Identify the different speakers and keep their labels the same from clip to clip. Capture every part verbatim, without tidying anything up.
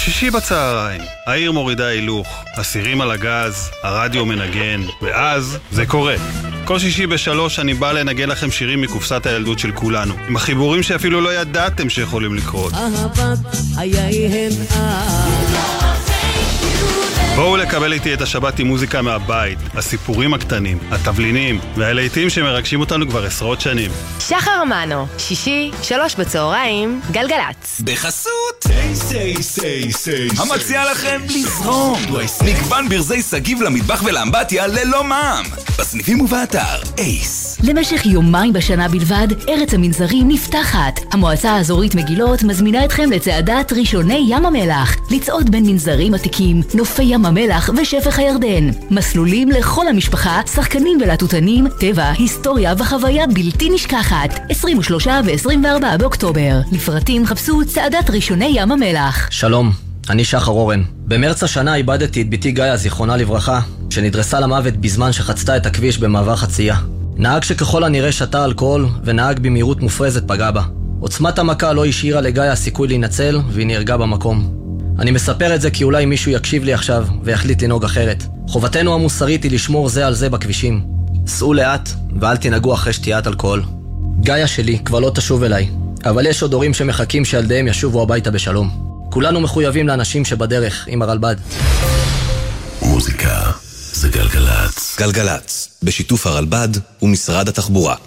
Speaker 1: שישי בצהריים, העיר מורידה הילוך, הסירים על הגז, הרדיו מנגן, ואז זה קורה. כל שישי בשלוש אני בא לנגן לכם שירים מקופסת הילדות של כולנו, עם החיבורים שאפילו לא ידעתם שיכולים לקרות.
Speaker 2: אהבת חייהם אה
Speaker 1: בואו לקבל איתי את השבת עם מוזיקה מהבית, הסיפורים הקטנים, התבלינים והלהיטים שמרגשים אותנו כבר עשרות שנים.
Speaker 3: שחר מנו, שישי, שלוש בצהריים, גלגלץ.
Speaker 4: בחסות סי סי סי המציע לכם לזרום מגוון ברזי סגיב למטבח ולאמבטיה ללא מע"מ בסניפים ובאתר אייס.
Speaker 5: למשך יומיים בשנה בלבד, ארץ המנזרים נפתחת. המועצה האזורית מגילות מזמינה אתכם לצעדת ראשוני ים המלח, לצעוד בין מנזרים עתיקים, נופי ים המלח ושפך הירדן. מסלולים לכל המשפחה, שחקנים ולטוטנים, טבע, היסטוריה וחוויה בלתי נשכחת. עשרים ושלושה ו-עשרים וארבעה באוקטובר. לפרטים חפשו צעדת ראשוני ים המלח.
Speaker 6: שלום, אני שחר אורן. במרץ השנה איבדתי את ביתי גאיה, זיכרונה לברכה, שנדרסה למוות בזמן שחצתה את הכביש במעבר חצייה. נהג שככל הנראה שתה אלכוהול ונהג במהירות מופרזת פגע בה. עוצמת המכה לא השאירה לגאיה סיכוי להינצל והיא נהרגה במקום. אני מספר את זה כי אולי מישהו יקשיב לי עכשיו ויחליט לנהוג אחרת. חובתנו המוסרית היא לשמור זה על זה בכבישים. סעו לאט ואל תנהגו אחרי שתיית אלכוהול. גאיה שלי כבר לא תשוב אליי, אבל יש עוד הורים שמחכים שילדיהם ישובו הביתה בשלום. כולנו מחויבים לאנשים שבדרך עם הרלב"ד.
Speaker 4: מוזיקה זה גלגלץ. גלגלץ, בשיתוף הרלב"ד ומשרד התחבורה.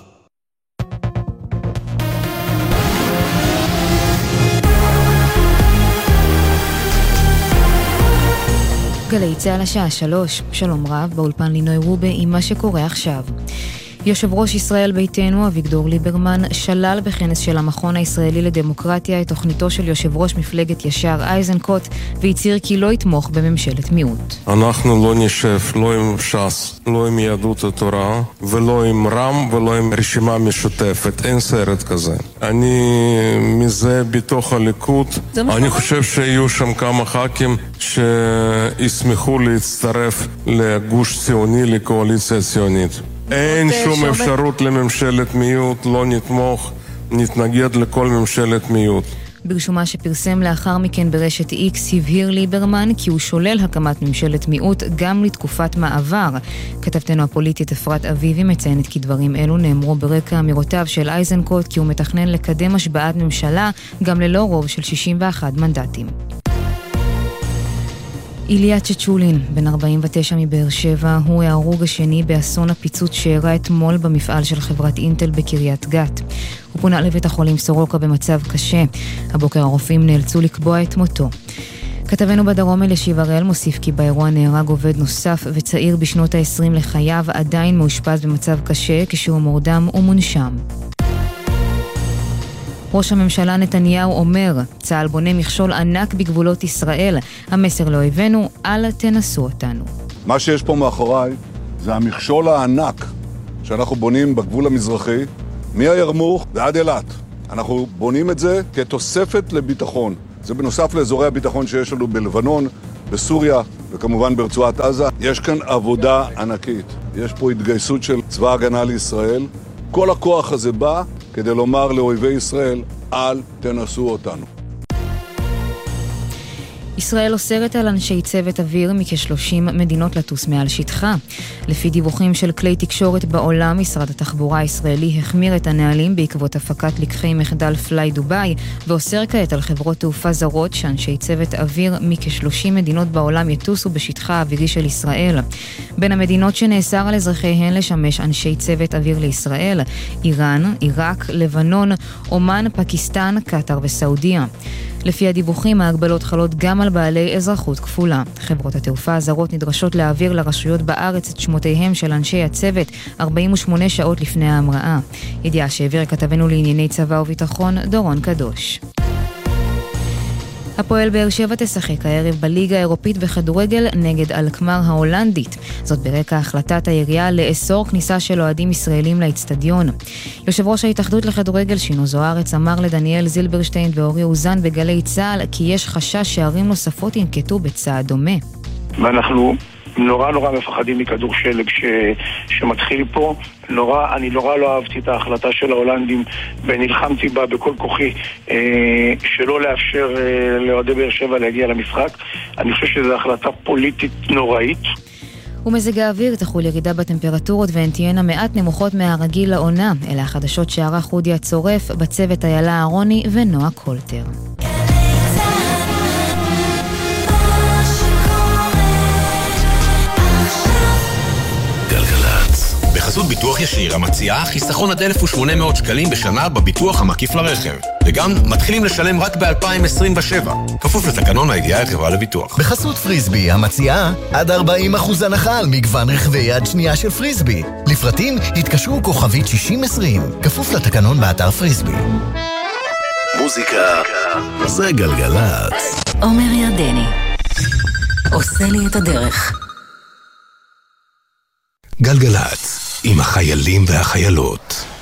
Speaker 7: גלי צהל השעה שלוש, שלום רב, באולפן לינוי רובה עם מה שקורה עכשיו. יושב ראש ישראל ביתנו אביגדור ליברמן שלל בכנס של המכון הישראלי לדמוקרטיה את תוכניתו של יושב ראש מפלגת ישר איזנקוט והצהיר כי לא יתמוך בממשלת מיעוט.
Speaker 8: אנחנו לא נשב לא עם ש"ס, לא עם יהדות התורה ולא עם רם ולא עם רשימה משותפת, אין סרט כזה. אני מזה בתוך הליכוד, אני חושב שיהיו שם כמה ח"כים שישמחו להצטרף לגוש ציוני, לקואליציה ציונית. אין שום אפשרות לממשלת מיעוט, לא נתמוך, נתנגד לכל ממשלת מיעוט.
Speaker 7: ברשומה שפרסם לאחר מכן ברשת איקס הבהיר ליברמן כי הוא שולל הקמת ממשלת מיעוט גם לתקופת מעבר. כתבתנו הפוליטית אפרת אביבי מציינת כי דברים אלו נאמרו ברקע אמירותיו של איזנקוט כי הוא מתכנן לקדם השבעת ממשלה גם ללא רוב של שישים ואחד מנדטים. איליה צ'צ'ולין, בן ארבעים ותשע מבאר שבע, הוא ההרוג השני באסון הפיצוץ שאירע אתמול במפעל של חברת אינטל בקריית גת. הוא פונה לבית החולים סורוקה במצב קשה. הבוקר הרופאים נאלצו לקבוע את מותו. כתבנו בדרום אלישיב הראל מוסיף כי באירוע נהרג עובד נוסף וצעיר בשנות ה-עשרים לחייו עדיין מאושפז במצב קשה כשהוא מורדם ומונשם. ראש הממשלה נתניהו אומר, צה"ל בונה מכשול ענק בגבולות ישראל. המסר לא הבאנו, אל תנסו אותנו.
Speaker 9: מה שיש פה מאחוריי זה המכשול הענק שאנחנו בונים בגבול המזרחי, מהירמוך ועד אילת. אנחנו בונים את זה כתוספת לביטחון. זה בנוסף לאזורי הביטחון שיש לנו בלבנון, בסוריה וכמובן ברצועת עזה. יש כאן עבודה ענקית. יש פה התגייסות של צבא הגנה לישראל. כל הכוח הזה בא כדי לומר לאויבי ישראל, אל תנסו אותנו.
Speaker 7: ישראל אוסרת על אנשי צוות אוויר מכ-שלושים מדינות לטוס מעל שטחה. לפי דיווחים של כלי תקשורת בעולם, משרד התחבורה הישראלי החמיר את הנהלים בעקבות הפקת לקחי מחדל פליי דוביי, ואוסר כעת על חברות תעופה זרות שאנשי צוות אוויר מכ-שלושים מדינות בעולם יטוסו בשטחה האווירי של ישראל. בין המדינות שנאסר על אזרחיהן לשמש אנשי צוות אוויר לישראל, איראן, עיראק, לבנון, אומן, פקיסטן, קטר וסעודיה. לפי הדיווחים, ההגבלות חלות גם על בעלי אזרחות כפולה. חברות התעופה הזרות נדרשות להעביר לרשויות בארץ את שמותיהם של אנשי הצוות ארבעים ושמונה שעות לפני ההמראה. ידיעה שהעביר כתבנו לענייני צבא וביטחון, דורון קדוש. הפועל באר שבע תשחק הערב בליגה האירופית בכדורגל נגד אלקמר ההולנדית. זאת ברקע החלטת העירייה לאסור כניסה של אוהדים ישראלים לאצטדיון. יושב ראש ההתאחדות לכדורגל שינו זוארץ אמר לדניאל זילברשטיין ואורי אוזן בגלי צהל כי יש חשש שערים נוספות ינקטו בצעד דומה.
Speaker 10: ואנחנו נורא נורא מפחדים מכדור שלג ש... שמתחיל פה. נורא, אני נורא לא אהבתי את ההחלטה של ההולנדים ונלחמתי בה בכל כוחי אה, שלא לאפשר אה, לאוהדי באר שבע להגיע למשחק. אני חושב שזו החלטה פוליטית נוראית.
Speaker 7: ומזג האוויר תחול ירידה בטמפרטורות והן תהיינה מעט נמוכות מהרגיל לעונה. אלה החדשות שערך אודי הצורף, בצוות איילה אהרוני ונועה קולטר.
Speaker 11: בחסות ביטוח ישיר המציעה חיסכון עד אלף ושמונה מאות שקלים בשנה בביטוח המקיף לרכב, וגם מתחילים לשלם רק ב-אלפיים עשרים ושבע, כפוף לתקנון הידיעה את חברה לביטוח.
Speaker 12: בחסות פריסבי המציעה עד ארבעים אחוז הנחה על מגוון רכבי יד שנייה של פריסבי. לפרטים התקשרו כוכבית שישים עשרים, כפוף לתקנון באתר פריסבי.
Speaker 13: מוזיקה זה גלגלצ.
Speaker 5: עומר ירדני עושה לי את הדרך.
Speaker 13: גלגלצ עם החיילים והחיילות.